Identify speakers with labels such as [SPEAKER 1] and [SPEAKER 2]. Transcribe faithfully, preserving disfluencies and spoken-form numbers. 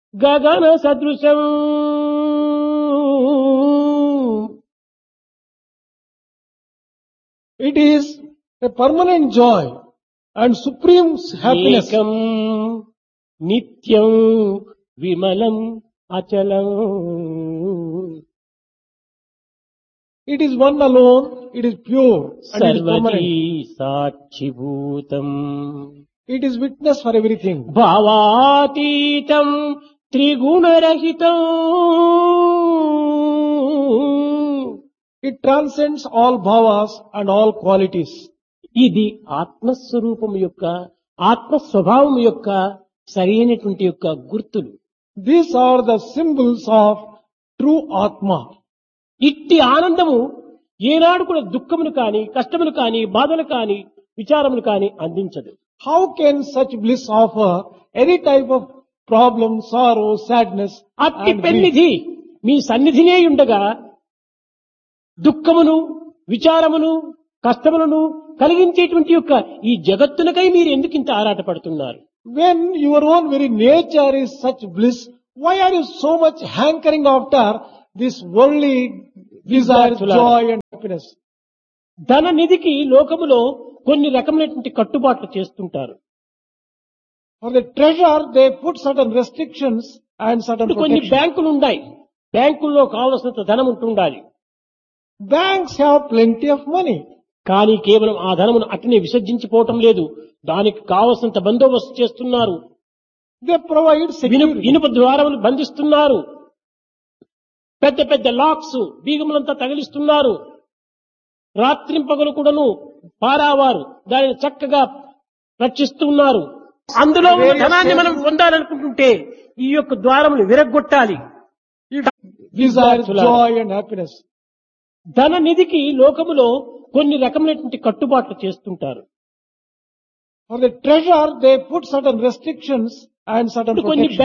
[SPEAKER 1] గగన సదృశం
[SPEAKER 2] It is a permanent joy and supreme happiness.
[SPEAKER 1] ఏకం నిత్యం విమలం అచలం.
[SPEAKER 2] It is one alone, it is pure and it is
[SPEAKER 1] సర్వదీ
[SPEAKER 2] permanent.
[SPEAKER 1] సాక్షిభూతం
[SPEAKER 2] It is witness for everything.
[SPEAKER 1] భావాతీతం త్రిగుణరహితం.
[SPEAKER 2] It transcends all bhavas and all qualities.
[SPEAKER 1] ఇది ఆత్మస్వరూపం యొక్క ఆత్మస్వభావం యొక్క సరైనటువంటి యొక్క గుర్తులు.
[SPEAKER 2] These are the symbols of true Atma.
[SPEAKER 1] ఇట్టి ఆనందము ఏనాడు కూడా దుఃఖమును కాని కష్టములు కాని బాధలు కాని విచారములు కాని అందించదు.
[SPEAKER 2] How can such bliss offer any type of problem, sorrow, sadness
[SPEAKER 1] అట్టి
[SPEAKER 2] and grief?
[SPEAKER 1] పెన్నిధి మీ సన్నిధినే ఉండగా దుఃఖమును విచారమును కష్టములను కలిగించేటువంటి యొక్క ఈ జగత్తునకై మీరు ఎందుకు ఇంత ఆరాటపడుతున్నారు?
[SPEAKER 2] When your own very nature is such bliss, why are you so much hankering after this worldly desire, joy and happiness?
[SPEAKER 1] ధన నిధికి లోకములో కొన్ని రకమైనటువంటి కట్టుబాట్లు చేస్తుంటారు.
[SPEAKER 2] For the treasure, they put certain restrictions and certain
[SPEAKER 1] ఇప్పుడు కొన్ని
[SPEAKER 2] protections.
[SPEAKER 1] బ్యాంకులు ఉన్నాయి. బ్యాంకుల్లో కావలసినంత ధనం ఉంటుండాలి.
[SPEAKER 2] Banks have plenty of money.
[SPEAKER 1] కానీ కేవలం ఆ ధనమును అట్నే విసర్జించిపోవటం లేదు. దానికి కావలసినంత బందోబస్తు చేస్తున్నారు.
[SPEAKER 2] They provide
[SPEAKER 1] ఇనుప
[SPEAKER 2] security.
[SPEAKER 1] ఇనుప ద్వారములు బంధిస్తున్నారు. పెద్ద పెద్ద లాక్స్ బీగములంతా తగిలిస్తున్నారు. రాత్రింపగలు కూడాను పారావారు దానిని చక్కగా రక్షిస్తున్నారు. అందులో ఉన్న ధనాన్ని మనం పొందాలనుకుంటుంటే ఈ యొక్క ద్వారములు విరగ్గొట్టాలి.
[SPEAKER 2] Desire, joy and happiness.
[SPEAKER 1] ధన నిధికి లోకములో కొన్ని రకమైనటువంటి కట్టుబాట్లు చేస్తుంటారు.
[SPEAKER 2] For the treasure, they put certain restrictions and certain
[SPEAKER 1] ఇప్పుడు కొన్ని
[SPEAKER 2] protections.